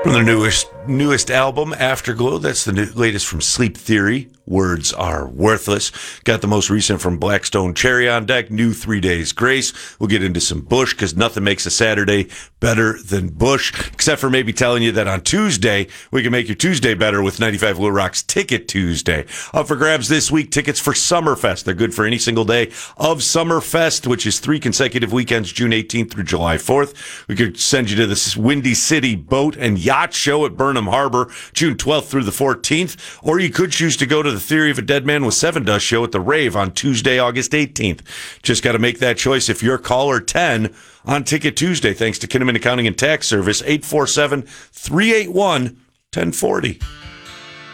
From their newest album, Afterglow. That's the latest from Sleep Theory. Words Are Worthless. Got the most recent from Blackstone Cherry on deck. New 3 Days Grace. We'll get into some Bush because nothing makes a Saturday better than Bush, except for maybe telling you that on Tuesday we can make your Tuesday better with 95 Little Rock's Ticket Tuesday. Up for grabs this week, tickets for Summerfest. They're good for any single day of Summerfest, which is 3 consecutive weekends, June 18th through July 4th. We could send you to the Windy City Boat and Yacht Show at Burnham Harbor, June 12th through the 14th, or you could choose to go to the Theory of a Dead Man with Seven Dust show at the Rave on Tuesday, August 18th. Just got to make that choice if you're caller 10 on Ticket Tuesday, thanks to Kinnaman Accounting and Tax Service, 847-381-1040.